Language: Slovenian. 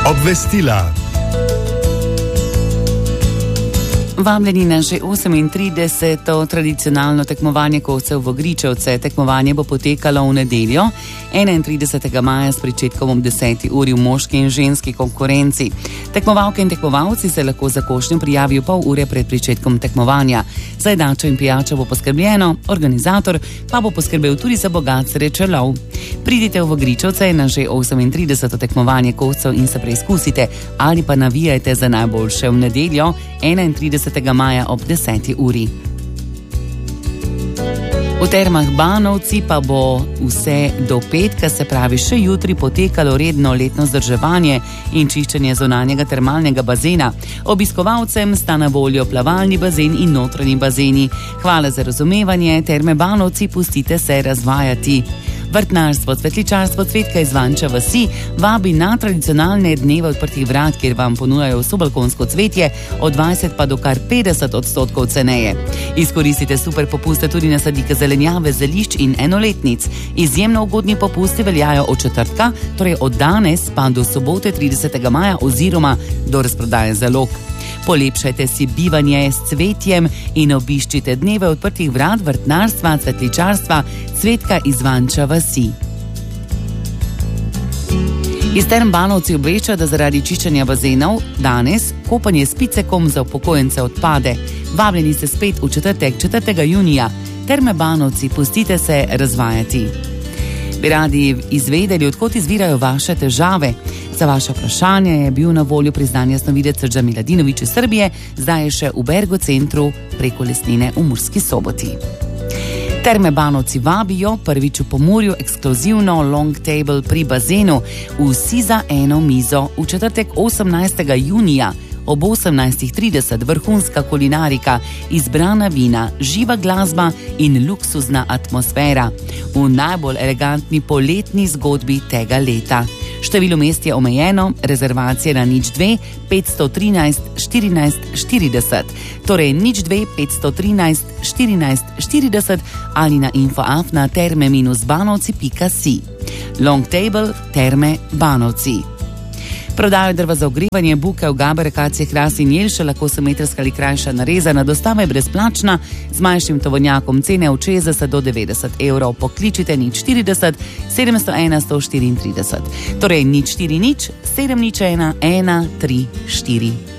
Obvestila. Vabljeni na že 38. tradicionalno tekmovanje kovcev v Gričevce. Tekmovanje bo potekalo v nedeljo, 31. maja s pričetkom ob 10. uri v moški in ženski konkurenci. Tekmovalke in tekmovalci se lahko za košnjo prijavijo pol ure pred pričetkom tekmovanja. Za jedačo in pijačo bo poskrbljeno, organizator pa bo poskrbel tudi za bogat srečelov. Pridite v Gričevce na že 38. tekmovanje kovcev in se preizkusite ali pa navijajte za najboljše v nedeljo, 31. maja ob 10. uri. V Termah Banovci pa bo vse do petka, se pravi še jutri, potekalo redno letno vzdrževanje in čiščenje zunanjega termalnega bazena. Obiskovalcem sta na voljo plavalni bazen in notranji bazeni. Hvala za razumevanje, Terme Banovci, pustite se razvajati. Vrtnarstvo, cvetličarstvo Cvetka iz Vanča vasi vabi na tradicionalne dneve odprtih vrat, kjer vam ponujajo vso balkonsko cvetje od 20 pa do kar 50% ceneje. Izkoristite super popuste tudi na sadike zelenjave, zelišč in enoletnic. Izjemno ugodni popusti veljajo od četrtka, torej od danes pa do sobote 30. maja oziroma do razprodaje zalog. Polepšajte si bivanje s cvetjem in obiščite dneve odprtih vrat vrtnarstva, cvetličarstva Cvetka iz Vanča vasi. Iz Term Banovci obvešča, da zaradi čiščenja bazenov danes kopanje s picekom za upokojence odpade. Vabljeni ste spet v četrtek, 4. junija. Terme Banovci, pustite se razvajati. Bi radi izvedeli, odkot izvirajo vaše težave? Za vaše vprašanje je bil na voljo priznanja snovidec Srđa Miladinović iz Srbije, zdaj je še v Bergo centru preko Lesnine v Murski Soboti. Terme Banovci vabijo prvič v Pomurju ekskluzivno long table pri bazenu, vsi za eno mizo, v četrtek 18. junija. Ob 18.30 vrhunska kulinarika, izbrana vina, živa glasba in luksuzna atmosfera v najbolj elegantni poletni zgodbi tega leta. Število mest je omejeno, rezervacije na 02 513 14 40, torej 02 513 14 40 ali na info@terme-banovci.si. Long table Terme Banovci. Prodajo drva za ogrevanje, bukev, gaber, akacije, hrast in jelše, lahko so metrska ali krajša narezana, dostava je brezplačna, z manjšim tovornjakom cene od 60 do 90 evrov. Pokličite 040 701 134, torej 040 701 134.